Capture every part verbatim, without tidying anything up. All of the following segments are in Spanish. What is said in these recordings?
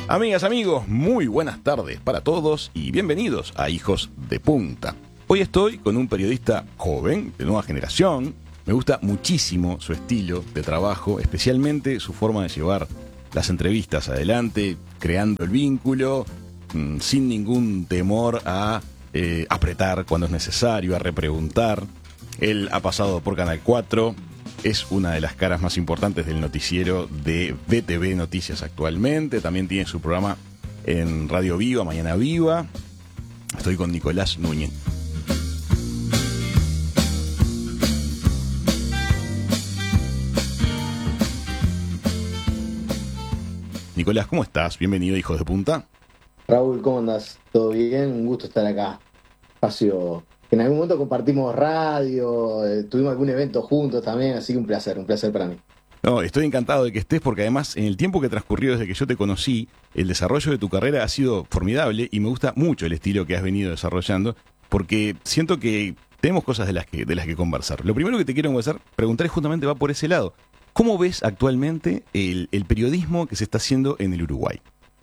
Amigas, amigos, muy buenas tardes para todos y bienvenidos a Hijos de Punta. Hoy estoy con un periodista joven, de nueva generación. Me gusta muchísimo su estilo de trabajo, especialmente su forma de llevar las entrevistas adelante, creando el vínculo, mmm, sin ningún temor a eh, apretar cuando es necesario, a repreguntar. Él ha pasado por Canal cuatro, es una de las caras más importantes del noticiero de B T V Noticias actualmente. También tiene su programa en Radio Viva, Mañana Viva. Estoy con Nicolás Núñez. Nicolás, ¿cómo estás? Bienvenido a Hijos de Punta. Raúl, ¿cómo andas? ¿Todo bien? Un gusto estar acá. Espacio que en algún momento compartimos radio, eh, tuvimos algún evento juntos también, así que un placer, un placer para mí. No, estoy encantado de que estés porque además en el tiempo que transcurrió desde que yo te conocí, el desarrollo de tu carrera ha sido formidable y me gusta mucho el estilo que has venido desarrollando porque siento que tenemos cosas de las que, de las que conversar. Lo primero que te quiero conversar, preguntar justamente va por ese lado. ¿Cómo ves actualmente el, el periodismo que se está haciendo en el Uruguay?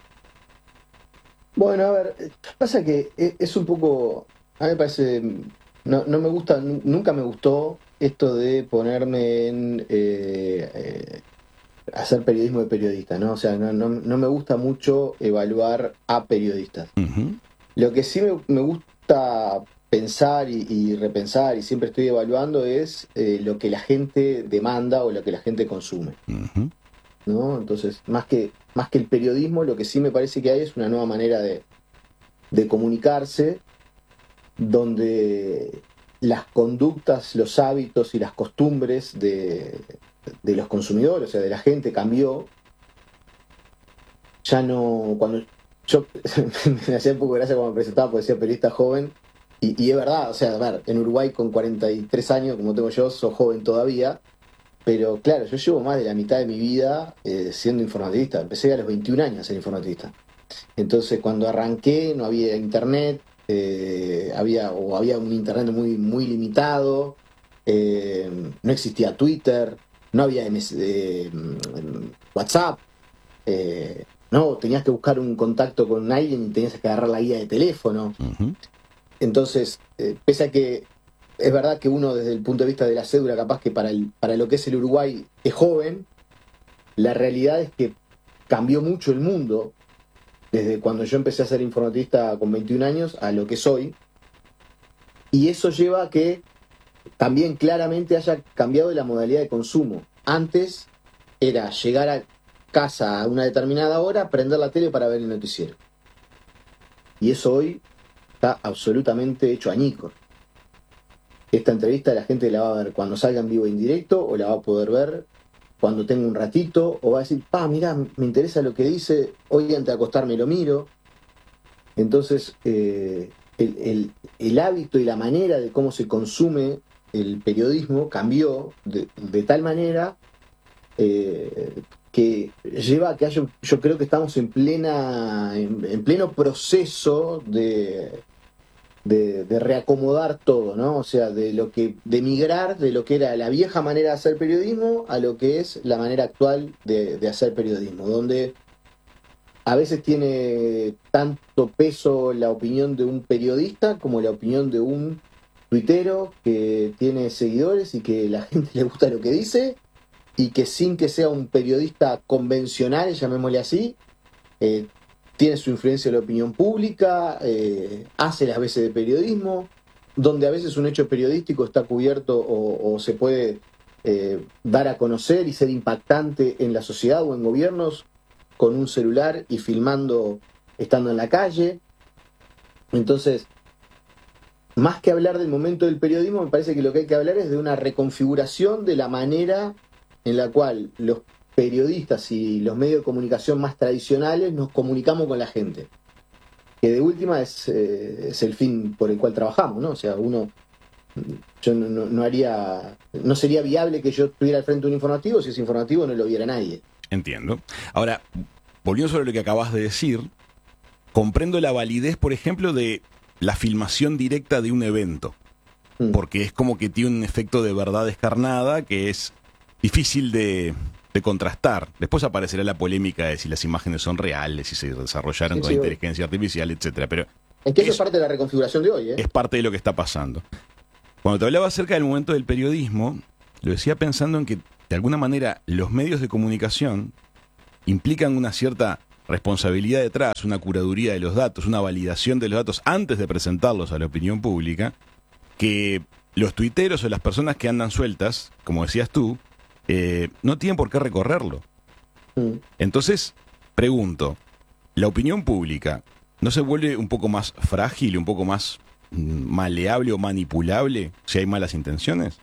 Bueno, a ver, pasa que es un poco, a mí me parece, no, no me gusta, nunca me gustó esto de ponerme en eh, eh, hacer periodismo de periodista, ¿no? O sea, no, no, no me gusta mucho evaluar a periodistas. Uh-huh. Lo que sí me, me gusta pensar y, y repensar, y siempre estoy evaluando, es eh, lo que la gente demanda o lo que la gente consume. Uh-huh. ¿No? Entonces, más que, más que el periodismo, lo que sí me parece que hay es una nueva manera de, de comunicarse, donde las conductas, los hábitos y las costumbres de, de los consumidores, o sea, de la gente, cambió. Ya no, cuando yo me hacía un poco de gracia cuando me presentaba, porque decía periodista joven, y, y es verdad, o sea, a ver, en Uruguay con cuarenta y tres años, como tengo yo, soy joven todavía. Pero claro, yo llevo más de la mitad de mi vida eh, siendo informativista. Empecé a los veintiún años a ser informativista. Entonces, cuando arranqué no había internet, eh, había o había un internet muy muy limitado, eh, no existía Twitter, no había M S, eh, WhatsApp, eh, no, tenías que buscar un contacto con alguien y tenías que agarrar la guía de teléfono. Uh-huh. Entonces, eh, pese a que es verdad que uno desde el punto de vista de la cédula, capaz que para, el, para lo que es el Uruguay es joven, la realidad es que cambió mucho el mundo desde cuando yo empecé a ser informatista con veintiún años a lo que soy, y eso lleva a que también claramente haya cambiado la modalidad de consumo. Antes era llegar a casa a una determinada hora, prender la tele para ver el noticiero, y eso hoy está absolutamente hecho añicos. Esta entrevista la gente la va a ver cuando salga en vivo e indirecto, o la va a poder ver cuando tenga un ratito, o va a decir, pa, mirá, me interesa lo que dice, hoy antes de acostarme lo miro. Entonces, eh, el, el, el hábito y la manera de cómo se consume el periodismo cambió de, de tal manera eh, que lleva a que haya, yo creo que estamos en plena, en, en pleno proceso de... De, de reacomodar todo, ¿no? O sea, de lo que, de migrar de lo que era la vieja manera de hacer periodismo a lo que es la manera actual de, de hacer periodismo, donde a veces tiene tanto peso la opinión de un periodista como la opinión de un tuitero que tiene seguidores y que la gente le gusta lo que dice, y que sin que sea un periodista convencional, llamémosle así, eh, tiene su influencia en la opinión pública, eh, hace las veces de periodismo, donde a veces un hecho periodístico está cubierto o, o se puede eh, dar a conocer y ser impactante en la sociedad o en gobiernos con un celular y filmando estando en la calle. Entonces, más que hablar del momento del periodismo, me parece que lo que hay que hablar es de una reconfiguración de la manera en la cual los periodistas y los medios de comunicación más tradicionales nos comunicamos con la gente, que de última es, eh, es el fin por el cual trabajamos, ¿no? O sea, uno, yo no, no, no haría, no sería viable que yo estuviera al frente de un informativo si ese informativo no lo viera nadie. Entiendo. Ahora, volviendo sobre lo que acabas de decir, comprendo la validez, por ejemplo, de la filmación directa de un evento, mm. porque es como que tiene un efecto de verdad descarnada que es difícil de de contrastar. Después aparecerá la polémica de si las imágenes son reales, si se desarrollaron Sí, con sí, inteligencia artificial, etcétera. Pero es que eso es, es parte de la reconfiguración de hoy, ¿eh? es parte de lo que está pasando. Cuando te hablaba acerca del momento del periodismo, lo decía pensando en que, de alguna manera, los medios de comunicación implican una cierta responsabilidad detrás, una curaduría de los datos, una validación de los datos antes de presentarlos a la opinión pública, que los tuiteros o las personas que andan sueltas, como decías tú, eh, no tienen por qué recorrerlo. Mm. Entonces, pregunto, ¿la opinión pública no se vuelve un poco más frágil, un poco más mm, maleable o manipulable si hay malas intenciones?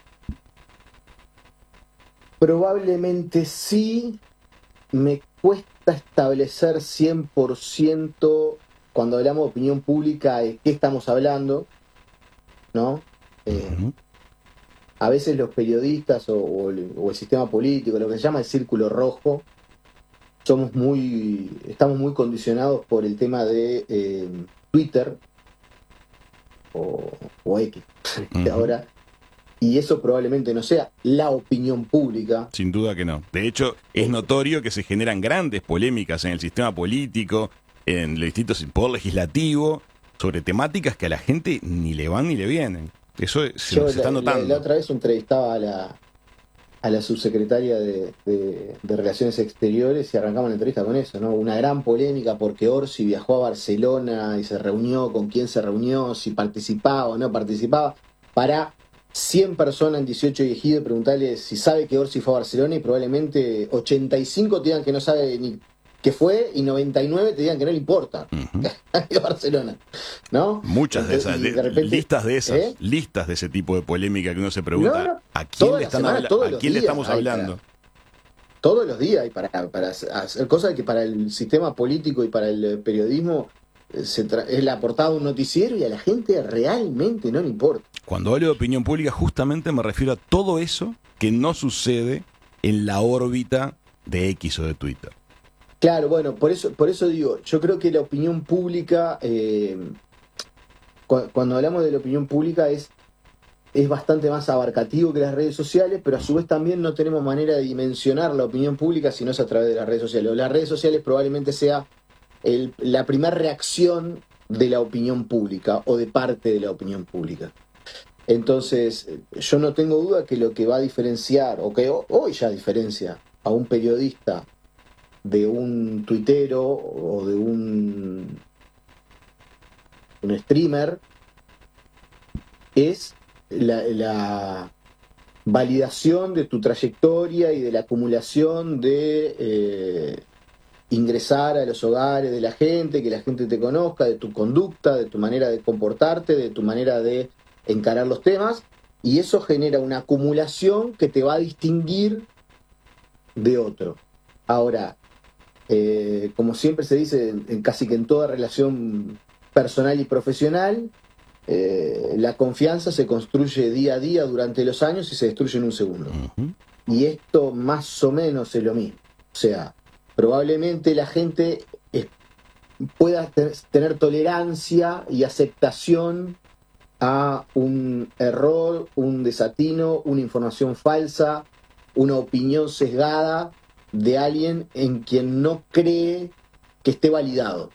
Probablemente sí. Me cuesta establecer cien por ciento cuando hablamos de opinión pública de qué estamos hablando, ¿no? Eh, Uh-huh. a veces los periodistas o, o, el, o el sistema político, lo que se llama el círculo rojo, somos muy, estamos muy condicionados por el tema de eh, Twitter o, o X, Uh-huh. ahora, y eso probablemente no sea la opinión pública. Sin duda que no. De hecho, es notorio que se generan grandes polémicas en el sistema político, en los distintos poder legislativo, sobre temáticas que a la gente ni le van ni le vienen. Eso se, Yo se está la, notando. La, la otra vez entrevistaba a la, a la subsecretaria de, de, de Relaciones Exteriores y arrancamos la entrevista con eso, ¿no? Una gran polémica porque Orsi viajó a Barcelona y se reunió, con quién se reunió, si participaba o no participaba, para cien personas en dieciocho de ejido y preguntarle si sabe que Orsi fue a Barcelona y probablemente ochenta y cinco te digan que no sabe ni qué fue y noventa y nueve te digan que no le importa. Uh-huh. A Barcelona, ¿no? Muchas de esas, Y de, de repente, listas de esas, ¿eh? listas de ese tipo de polémica que uno se pregunta, No, no, ¿a quién, toda le, la están semana, habla- todos ¿a los quién le días estamos hay hablando? Todos los días y para, para hacer cosas que para el sistema político y para el periodismo eh, se tra- es la portada de un noticiero y a la gente realmente no le importa. Cuando hablo de opinión pública, justamente me refiero a todo eso que no sucede en la órbita de X o de Twitter. Claro, bueno, por eso, por eso digo, yo creo que la opinión pública, eh, cu- cuando hablamos de la opinión pública es, es bastante más abarcativo que las redes sociales, pero a su vez también no tenemos manera de dimensionar la opinión pública si no es a través de las redes sociales. O las redes sociales probablemente sea el, la primera reacción de la opinión pública o de parte de la opinión pública. Entonces, yo no tengo duda que lo que va a diferenciar, o que hoy ya diferencia a un periodista de un tuitero o de un, un streamer, es la, la validación de tu trayectoria y de la acumulación de eh, ingresar a los hogares de la gente, que la gente te conozca, de tu conducta, de tu manera de comportarte, de tu manera de encarar los temas, y eso genera una acumulación que te va a distinguir de otro. Ahora, eh, como siempre se dice, en, en casi que en toda relación personal y profesional, eh, la confianza se construye día a día durante los años y se destruye en un segundo. Uh-huh. Y esto más o menos es lo mismo. O sea, probablemente la gente es, pueda te- tener tolerancia y aceptación a un error, un desatino, una información falsa, una opinión sesgada de alguien en quien no cree que esté validado.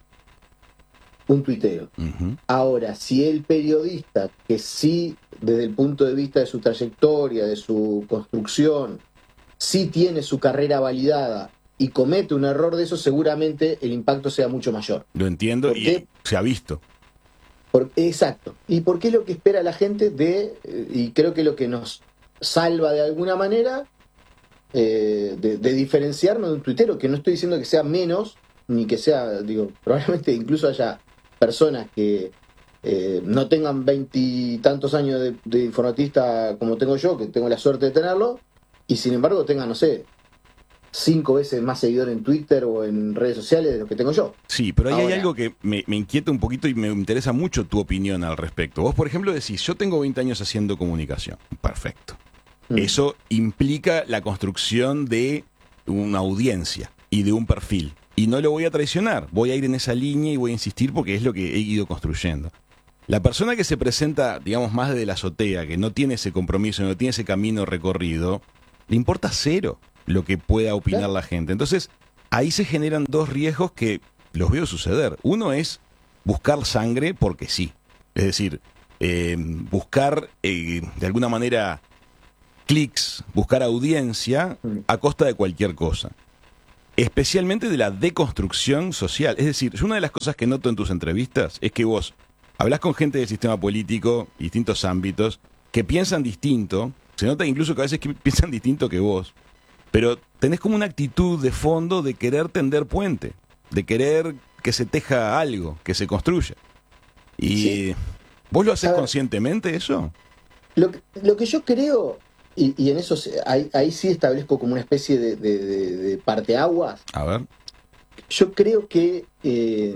Un tuitero. Uh-huh. Ahora, si el periodista, que sí, desde el punto de vista de su trayectoria, de su construcción, sí tiene su carrera validada y comete un error de eso, seguramente el impacto sea mucho mayor. Lo entiendo ¿Por y qué? se ha visto. Por- exacto. ¿Y por qué es lo que espera la gente de, eh, y creo que lo que nos salva de alguna manera, eh, de, de diferenciarnos de un tuitero, que no estoy diciendo que sea menos, ni que sea, digo, probablemente incluso haya personas que eh, no tengan veintitantos años de, de informatista como tengo yo, que tengo la suerte de tenerlo, y sin embargo tengan, no sé, cinco veces más seguidores en Twitter o en redes sociales de lo que tengo yo. Sí, pero ahí Ahora. hay algo que me, me inquieta un poquito y me interesa mucho tu opinión al respecto. Vos, por ejemplo, decís, yo tengo veinte años haciendo comunicación. Perfecto. Mm. Eso implica la construcción de una audiencia y de un perfil. Y no lo voy a traicionar. Voy a ir en esa línea y voy a insistir porque es lo que he ido construyendo. La persona que se presenta, digamos, más desde la azotea, que no tiene ese compromiso, no tiene ese camino recorrido, le importa cero. lo que pueda opinar Claro. la gente. Entonces, ahí se generan dos riesgos que los veo suceder. Uno es buscar sangre porque sí. Es decir, eh, buscar eh, de alguna manera clics, buscar audiencia a costa de cualquier cosa. Especialmente de la deconstrucción social. Es decir, yo una de las cosas que noto en tus entrevistas es que vos hablas con gente del sistema político, distintos ámbitos, que piensan distinto. Se nota incluso que a veces que piensan distinto que vos. Pero tenés como una actitud de fondo de querer tender puente, de querer que se teja algo, que se construya. Y Sí. ¿vos lo haces A ver. conscientemente eso? Lo que, lo que yo creo, y, y en eso se- ahí, ahí sí establezco como una especie de, de, de, de parteaguas, A ver. yo creo que, eh,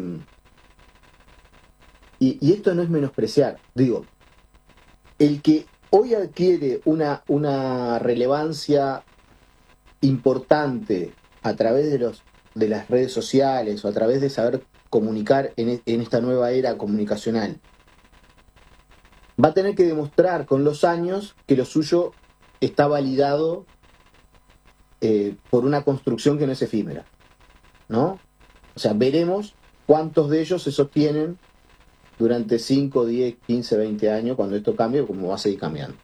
y, y esto no es menospreciar, digo, el que hoy adquiere una, una relevancia importante a través de los de las redes sociales o a través de saber comunicar en, e- en esta nueva era comunicacional, va a tener que demostrar con los años que lo suyo está validado eh, por una construcción que no es efímera, ¿no? O sea, veremos cuántos de ellos se sostienen durante cinco, diez, quince, veinte años cuando esto cambie o cómo va a seguir cambiando.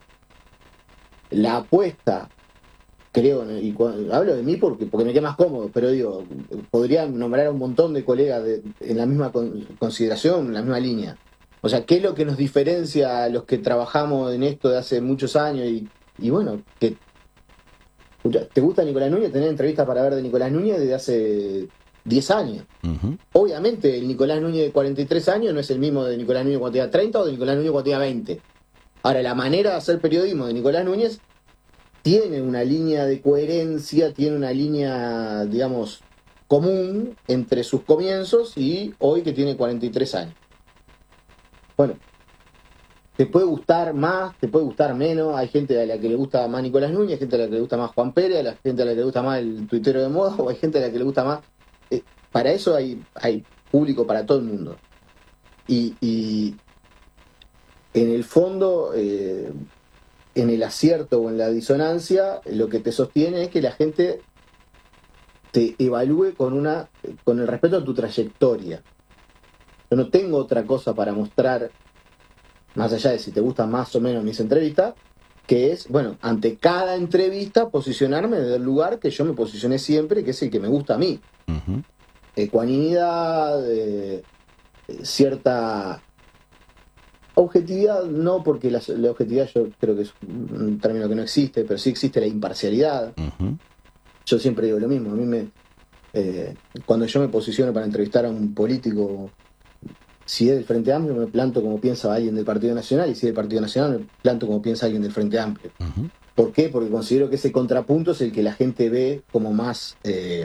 La apuesta, creo, y cu- hablo de mí porque, porque me queda más cómodo, pero digo, podría nombrar a un montón de colegas de- en la misma con- consideración, en la misma línea. O sea, ¿qué es lo que nos diferencia a los que trabajamos en esto de hace muchos años? Y, y bueno, que escucha, ¿te gusta Nicolás Núñez? Tener entrevistas para ver de Nicolás Núñez desde hace diez años. Ujú. Obviamente, el Nicolás Núñez de cuarenta y tres años no es el mismo de Nicolás Núñez cuando tenía treinta o de Nicolás Núñez cuando tenía veinte. Ahora, la manera de hacer periodismo de Nicolás Núñez tiene una línea de coherencia, tiene una línea, digamos, común entre sus comienzos y hoy que tiene cuarenta y tres años. Bueno, te puede gustar más, te puede gustar menos, hay gente a la que le gusta más Nicolás Núñez, hay gente a la que le gusta más Juan Pérez, hay gente a la que le gusta más el tuitero de moda, o hay gente a la que le gusta más... eh, para eso hay, hay público para todo el mundo. Y, y en el fondo... eh, en el acierto o en la disonancia, lo que te sostiene es que la gente te evalúe con una con el respeto a tu trayectoria. Yo no tengo otra cosa para mostrar, más allá de si te gustan más o menos mis entrevistas, que es, bueno, ante cada entrevista posicionarme desde el lugar que yo me posicioné siempre, que es el que me gusta a mí. Ujú. Ecuanimidad, eh, cierta... Objetividad no, porque la, la objetividad yo creo que es un término que no existe, pero sí existe la imparcialidad. Ujú. Yo siempre digo lo mismo, a mí me... eh, cuando yo me posiciono para entrevistar a un político, si es del Frente Amplio me planto como piensa alguien del Partido Nacional, y si es del Partido Nacional me planto como piensa alguien del Frente Amplio. Ujú. ¿Por qué? Porque considero que ese contrapunto es el que la gente ve como más eh,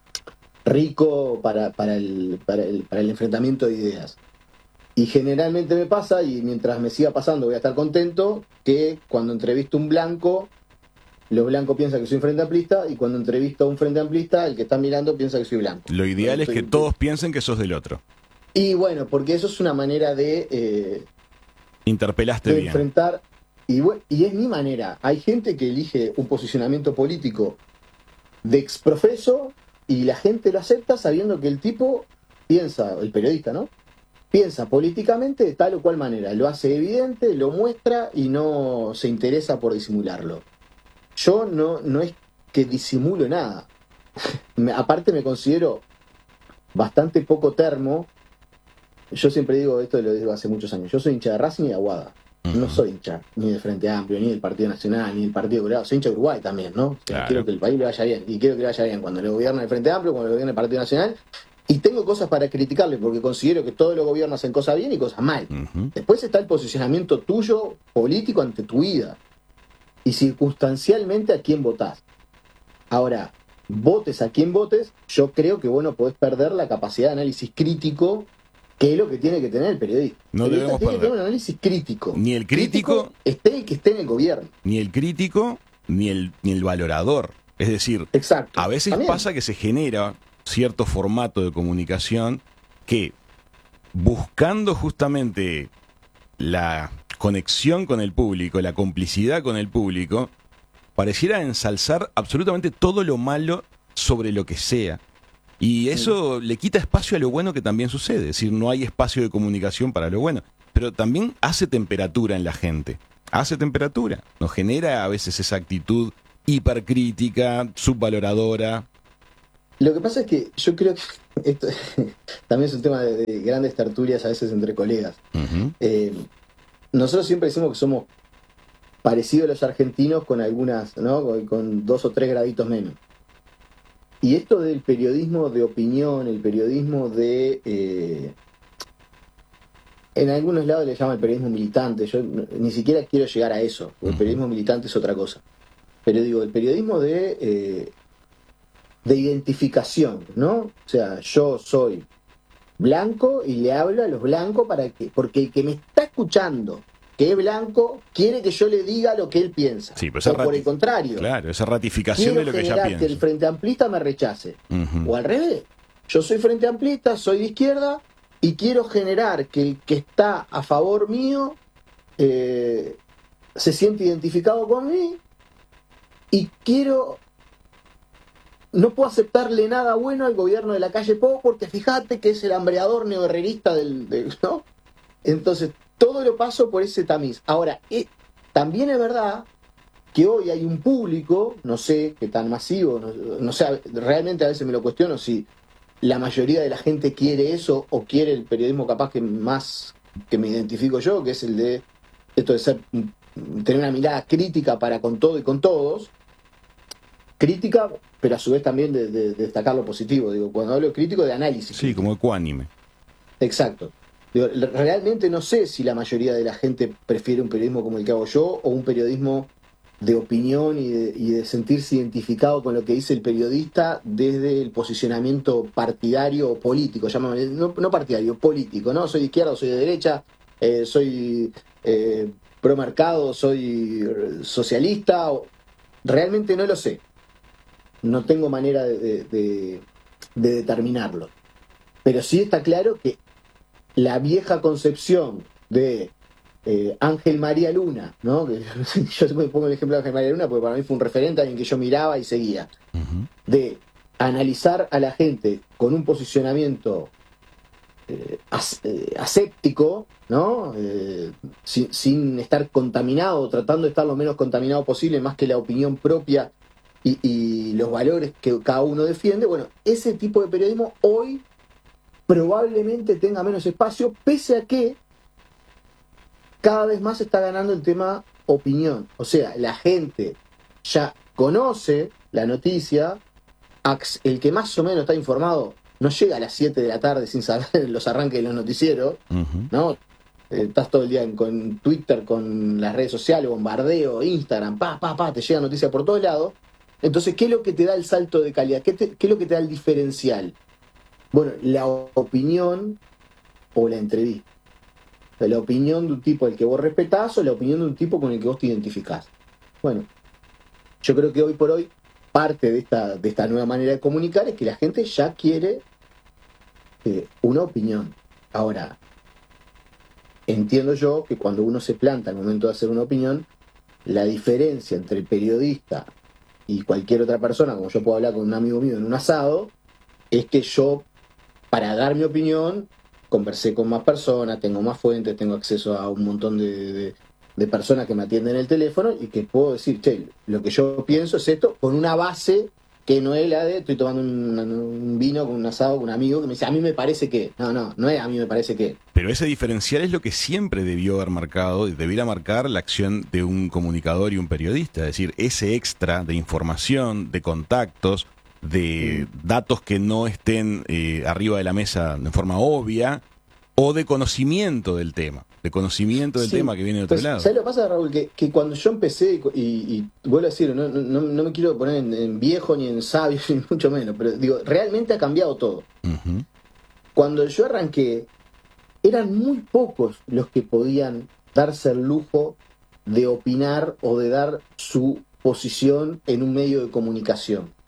rico para, para, el, para, el, para el enfrentamiento de ideas. Y generalmente me pasa, y mientras me siga pasando voy a estar contento, que cuando entrevisto a un blanco, los blancos piensan que soy un frente amplista, y cuando entrevisto a un frente amplista, el que está mirando piensa que soy blanco. Lo ideal es Soy- que todos piensen que sos del otro. Y bueno, porque eso es una manera de, eh, Interpelaste de bien. enfrentar, y, bueno, y es mi manera. Hay gente que elige un posicionamiento político de exprofeso, y la gente lo acepta sabiendo que el tipo piensa, el periodista, ¿no? Piensa políticamente de tal o cual manera, lo hace evidente, lo muestra y no se interesa por disimularlo. Yo no, no es que disimulo nada. Me- aparte me considero bastante poco termo. Yo siempre digo, esto lo digo hace muchos años, yo soy hincha de Racing y de Aguada. No Ujú. soy hincha ni del Frente Amplio, ni del Partido Nacional, ni del Partido Colorado. Soy hincha de Uruguay también, ¿no? O sea, Claro. quiero que el país le vaya bien. Y quiero que le vaya bien cuando le gobierna el Frente Amplio, cuando le gobierna el Partido Nacional. Y tengo cosas para criticarle, porque considero que todos los gobiernos hacen cosas bien y cosas mal. Ujú. Después está el posicionamiento tuyo político ante tu vida. Y circunstancialmente a quién votás. Ahora, votes a quien votes, yo creo que vos no podés perder la capacidad de análisis crítico, que es lo que tiene que tener el periodista. No el periodista debemos tiene que perder. tener un análisis crítico. Ni el crítico- esté el que esté en el gobierno. Ni el crítico, ni el, ni el valorador. Es decir, Exacto. a veces También. pasa que se genera cierto formato de comunicación que, buscando justamente la conexión con el público, la complicidad con el público, pareciera ensalzar absolutamente todo lo malo sobre lo que sea. Y eso sí. le quita espacio a lo bueno que también sucede. Es decir, no hay espacio de comunicación para lo bueno. Pero también hace temperatura en la gente. Hace temperatura. Nos genera a veces esa actitud hipercrítica, subvaloradora. Lo que pasa es que yo creo que esto también es un tema de, de grandes tertulias a veces entre colegas. Uh-huh. Eh, nosotros siempre decimos que somos parecidos a los argentinos con algunas, ¿no? Con, con dos o tres graditos menos. Y esto del periodismo de opinión, el periodismo de... Eh, en algunos lados le llaman el periodismo militante. Yo no, ni siquiera quiero llegar a eso, porque el periodismo militante es otra cosa. Pero digo, el periodismo de... Eh, de identificación, ¿no? O sea, yo soy blanco y le hablo a los blancos para que, porque el que me está escuchando, que es blanco, quiere que yo le diga lo que él piensa. Sí, pues o por el contrario. Claro, esa ratificación de lo que ya piensa. Que el Frente Amplista me rechace. Uh-huh. O al revés. Yo soy Frente Amplista, soy de izquierda y quiero generar que el que está a favor mío eh, se siente identificado con mí y quiero... No puedo aceptarle nada bueno al gobierno de la calle Pou porque fíjate que es el hambreador neoherrerista del, del... ¿no? Entonces, todo lo paso por ese tamiz. Ahora, eh, también es verdad que hoy hay un público, no sé qué tan masivo, no, no sé, realmente a veces me lo cuestiono si la mayoría de la gente quiere eso o quiere el periodismo capaz que más que me identifico yo, que es el de esto de ser, tener una mirada crítica para con todo y con todos. Crítica, pero a su vez también de, de, de destacar lo positivo. Digo, cuando hablo crítico, de análisis. Sí, como ecuánime. Exacto. Digo, realmente no sé si la mayoría de la gente prefiere un periodismo como el que hago yo o un periodismo de opinión y de, y de sentirse identificado con lo que dice el periodista desde el posicionamiento partidario o político. Llámame, no, no partidario, político, ¿no? Soy de izquierda o soy de derecha, eh, soy eh, pro mercado, soy socialista. O... Realmente no lo sé. No tengo manera de, de, de, de determinarlo. Pero sí está claro que la vieja concepción de eh, Ángel María Luna, ¿no? Que yo me pongo el ejemplo de Ángel María Luna porque para mí fue un referente, alguien que yo miraba y seguía. Uh-huh. De analizar a la gente con un posicionamiento eh, as, eh, aséptico, ¿no? Eh, sin, sin estar contaminado, tratando de estar lo menos contaminado posible, más que la opinión propia Y, y los valores que cada uno defiende. Bueno, ese tipo de periodismo hoy probablemente tenga menos espacio, pese a que cada vez más está ganando el tema opinión. O sea, la gente ya conoce la noticia, el que más o menos está informado no llega a las siete de la tarde sin saber los arranques de los noticieros, uh-huh. ¿no? Eh, estás todo el día en, con Twitter, con las redes sociales, bombardeo, Instagram, pa, pa, pa, te llega noticia por todos lados. Entonces, ¿qué es lo que te da el salto de calidad? ¿Qué, te, ¿Qué es lo que te da el diferencial? Bueno, la opinión o la entrevista. La opinión de un tipo al que vos respetás o la opinión de un tipo con el que vos te identificás. Bueno, yo creo que hoy por hoy parte de esta, de esta nueva manera de comunicar es que la gente ya quiere eh, una opinión. Ahora, entiendo yo que cuando uno se planta al momento de hacer una opinión, la diferencia entre el periodista y cualquier otra persona, como yo puedo hablar con un amigo mío en un asado, es que yo, para dar mi opinión, conversé con más personas, tengo más fuentes, tengo acceso a un montón de, de, de personas que me atienden el teléfono y que puedo decir, che, lo que yo pienso es esto, con una base que no es la de, estoy tomando un, un vino con un asado con un amigo que me dice, a mí me parece que, no, no, no es a mí me parece que. Pero ese diferencial es lo que siempre debió haber marcado, debiera marcar la acción de un comunicador y un periodista, es decir, ese extra de información, de contactos, de mm. datos que no estén eh, arriba de la mesa de forma obvia, o de conocimiento del tema, de conocimiento del sí, tema que viene de otro pues, lado. ¿Sabes lo que pasa, Raúl? Que, que cuando yo empecé, y, y vuelvo a decir, no, no, no me quiero poner en, en viejo ni en sabio, ni mucho menos, pero digo, realmente ha cambiado todo. Uh-huh. Cuando yo arranqué, eran muy pocos los que podían darse el lujo de opinar o de dar su posición en un medio de comunicación.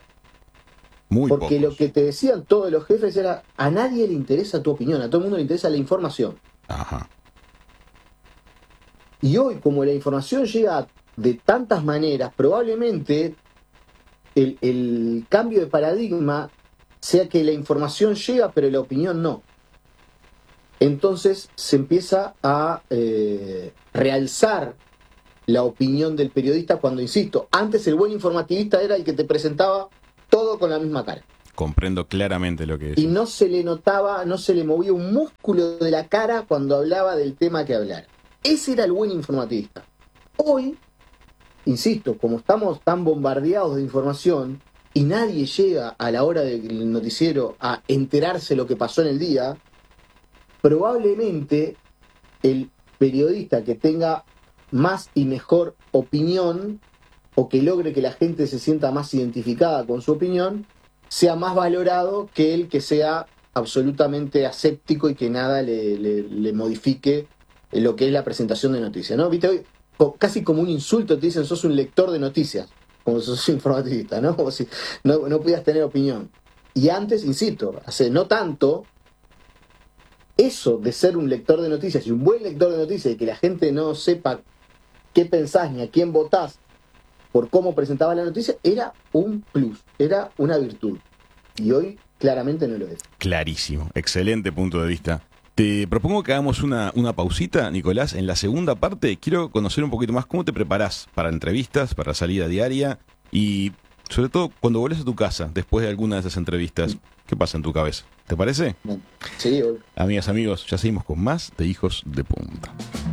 Muy Porque pocos. Lo que te decían todos los jefes era, a nadie le interesa tu opinión, a todo el mundo le interesa la información. Ajá. Y hoy, como la información llega a de tantas maneras, probablemente el, el cambio de paradigma sea que la información llega, pero la opinión no. Entonces se empieza a eh, realzar la opinión del periodista cuando, insisto, antes el buen informativista era el que te presentaba todo con la misma cara. Comprendo claramente lo que es. Y no se le notaba, no se le movía un músculo de la cara cuando hablaba del tema que hablara. Ese era el buen informativista. Hoy, insisto, como estamos tan bombardeados de información y nadie llega a la hora del noticiero a enterarse lo que pasó en el día, probablemente el periodista que tenga más y mejor opinión, o que logre que la gente se sienta más identificada con su opinión, sea más valorado que el que sea absolutamente aséptico y que nada le, le, le modifique lo que es la presentación de noticias, ¿no? Viste, hoy casi como un insulto te dicen sos un lector de noticias, como si sos informativista, ¿no? Como si no, no pudieras tener opinión. Y antes, insisto, hace no tanto, eso de ser un lector de noticias y un buen lector de noticias y que la gente no sepa qué pensás ni a quién votás por cómo presentaba la noticia, era un plus, era una virtud. Y hoy claramente no lo es. Clarísimo, excelente punto de vista. Te propongo que hagamos una, una pausita, Nicolás. En la segunda parte quiero conocer un poquito más cómo te preparás para entrevistas, para salida diaria y sobre todo cuando volvés a tu casa después de alguna de esas entrevistas. ¿Qué pasa en tu cabeza? ¿Te parece? Sí, hoy. Amigas, amigos, ya seguimos con más de Hijos de Punta.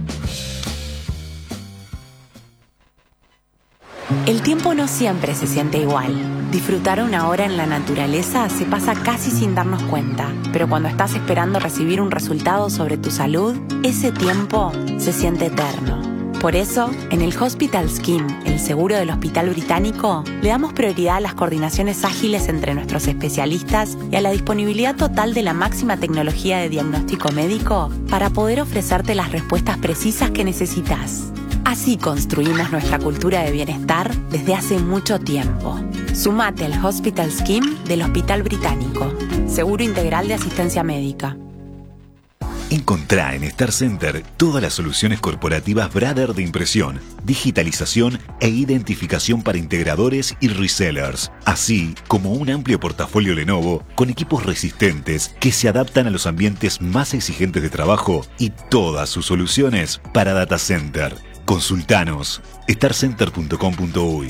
El tiempo no siempre se siente igual. Disfrutar una hora en la naturaleza se pasa casi sin darnos cuenta, pero cuando estás esperando recibir un resultado sobre tu salud, ese tiempo se siente eterno. Por eso, en el Hospital Scheme, el seguro del Hospital Británico, le damos prioridad a las coordinaciones ágiles entre nuestros especialistas y a la disponibilidad total de la máxima tecnología de diagnóstico médico para poder ofrecerte las respuestas precisas que necesitas. Así construimos nuestra cultura de bienestar desde hace mucho tiempo. Sumate al Hospital Scheme del Hospital Británico. Seguro integral de asistencia médica. Encontrá en Star Center todas las soluciones corporativas Brother de impresión, digitalización e identificación para integradores y resellers, así como un amplio portafolio Lenovo con equipos resistentes que se adaptan a los ambientes más exigentes de trabajo y todas sus soluciones para data center. Consultanos star center punto com punto uy.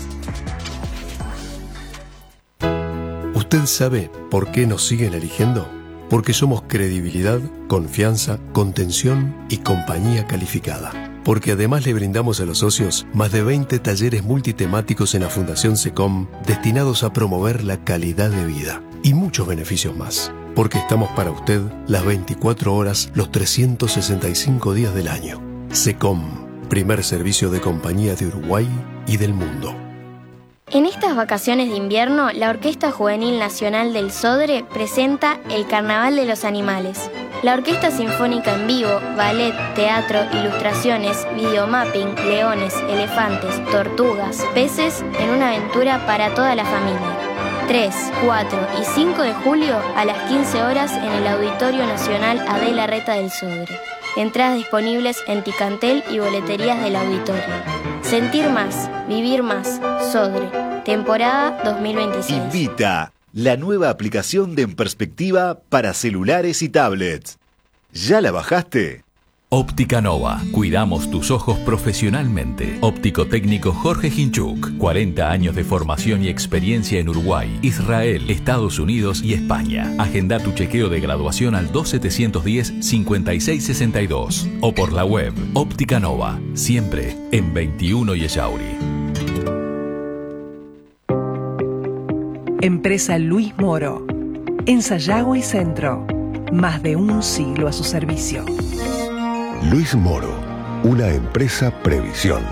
¿Usted sabe por qué nos siguen eligiendo? Porque somos credibilidad, confianza, contención y compañía calificada. Porque además le brindamos a los socios más de veinte talleres multitemáticos en la Fundación SECOM destinados a promover la calidad de vida y muchos beneficios más. Porque estamos para usted las veinticuatro horas, los trescientos sesenta y cinco días del año. SECOM, primer servicio de compañía de Uruguay y del mundo. En estas vacaciones de invierno, la Orquesta Juvenil Nacional del Sodre presenta El Carnaval de los Animales. La Orquesta Sinfónica en vivo, ballet, teatro, ilustraciones, videomapping, leones, elefantes, tortugas, peces en una aventura para toda la familia. tres, cuatro y cinco de julio a las quince horas en el Auditorio Nacional Adela Reta del Sodre. Entradas disponibles en Ticantel y boleterías del auditorio. Sentir más, vivir más, Sodre. Temporada dos mil veintiséis. Invita la nueva aplicación de En Perspectiva para celulares y tablets. ¿Ya la bajaste? Óptica Nova. Cuidamos tus ojos profesionalmente. Óptico técnico Jorge Hinchuk. cuarenta años de formación y experiencia en Uruguay, Israel, Estados Unidos y España. Agenda tu chequeo de graduación al dos setecientos diez, cincuenta y seis sesenta y dos o por la web. Óptica Nova. Siempre en veintiuno y Echauri. Empresa Luis Moro. En Sayago y Centro. Más de un siglo a su servicio. Luis Moro, una empresa Previsión.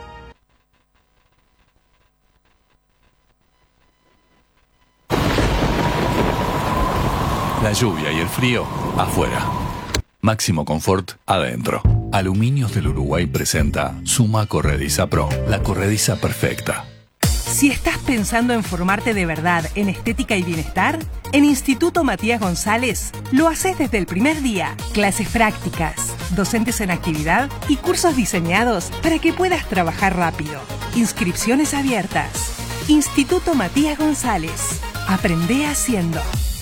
La lluvia y el frío, afuera. Máximo confort, adentro. Aluminios del Uruguay presenta Suma Corrediza Pro, la corrediza perfecta. Si estás pensando en formarte de verdad en estética y bienestar, en Instituto Matías González lo haces desde el primer día. Clases prácticas, docentes en actividad y cursos diseñados para que puedas trabajar rápido. Inscripciones abiertas. Instituto Matías González. Aprende haciendo.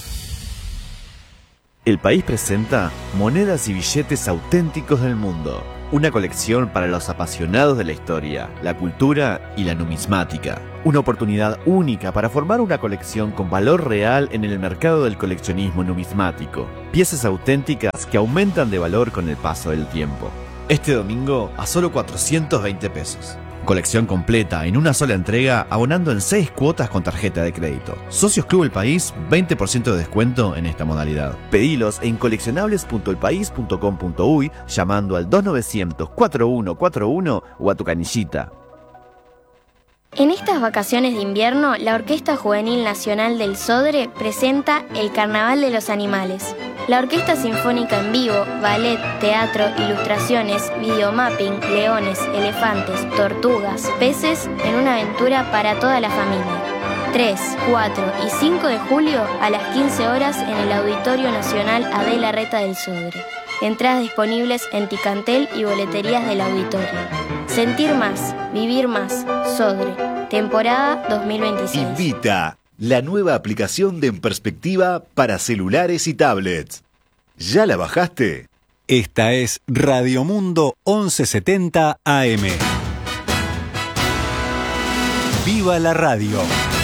El País presenta Monedas y billetes auténticos del mundo. Una colección para los apasionados de la historia, la cultura y la numismática. Una oportunidad única para formar una colección con valor real en el mercado del coleccionismo numismático. Piezas auténticas que aumentan de valor con el paso del tiempo. Este domingo a solo cuatrocientos veinte pesos. Colección completa en una sola entrega, abonando en seis cuotas con tarjeta de crédito. Socios Club El País, veinte por ciento de descuento en esta modalidad. Pedilos en coleccionables punto el país punto com punto uy llamando al dos novecientos, cuarenta y uno cuarenta y uno o a tu canillita. En estas vacaciones de invierno, la Orquesta Juvenil Nacional del Sodre presenta el Carnaval de los Animales. La Orquesta Sinfónica en vivo, ballet, teatro, ilustraciones, videomapping, leones, elefantes, tortugas, peces en una aventura para toda la familia. tres, cuatro y cinco de julio a las quince horas en el Auditorio Nacional Adela Reta del Sodre. Entradas disponibles en Ticantel y boleterías del auditorio. Sentir más, vivir más, Sodre. Temporada dos mil veintiséis. Invita, la nueva aplicación de En Perspectiva para celulares y tablets. ¿Ya la bajaste? Esta es Radio Mundo once setenta A M. ¡Viva la radio!